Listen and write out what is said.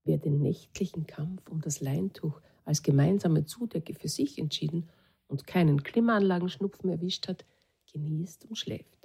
Wer den nächtlichen Kampf um das Leintuch als gemeinsame Zudecke für sich entschieden und keinen Klimaanlagenschnupfen erwischt hat, genießt und schläft.